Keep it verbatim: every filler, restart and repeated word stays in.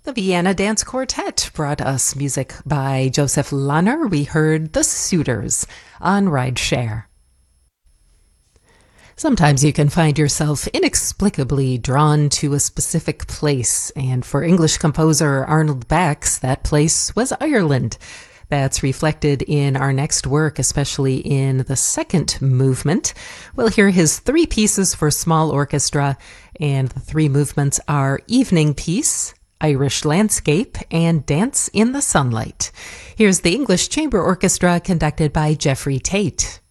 The Vienna Dance Quartet brought us music by Joseph Lahner. We heard The Suitors on Rideshare. Sometimes you can find yourself inexplicably drawn to a specific place, and for English composer Arnold Bax, that place was Ireland. That's reflected in our next work, especially in the second movement. We'll hear his three pieces for small orchestra, and the three movements are Evening Piece, Irish Landscape, and Dance in the Sunlight. Here's the English Chamber Orchestra conducted by Jeffrey Tate.